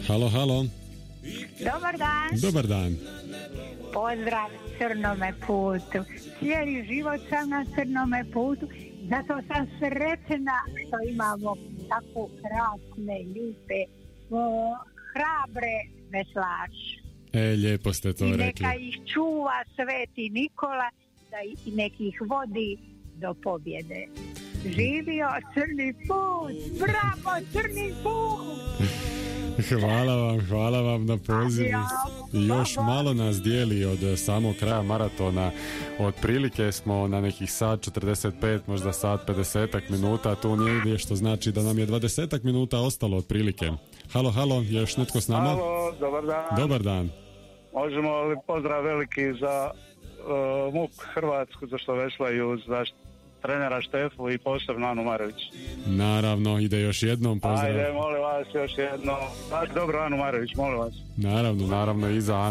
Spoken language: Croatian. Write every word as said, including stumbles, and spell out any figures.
Halo, halo. Dobar dan. Dobar dan. Pozdrav crnome putu. Cijeli život sam na crnome putu, zato sam sretna što imamo tako krasne, lijepe, o, hrabre veslače. E, lijepo ste to I rekli. neka ih čuva Sveti Nikola, da i nek ih vodi do pobjede. Živio crni put, bravo crni put! Hvala vam, hvala vam na pozivu. I još malo nas dijeli od samog kraja maratona. Otprilike smo na nekih sat četrdeset pet, možda sat pedeset minuta tu negdje, što znači da nam je dvadeset minuta ostalo otprilike. Halo, halo, je još netko s nama? Halo, dobar dan. Dobar dan. Možemo li pozdrav veliki za uh, M U P Hrvatsku, za što veslaju, za trenera Štefu i posebno Anu Marović. Naravno, ide još jednom pozdrav. Ajde, molim vas još jednom. Tak, dobro, Anu Marović, molim vas. Naravno, naravno i za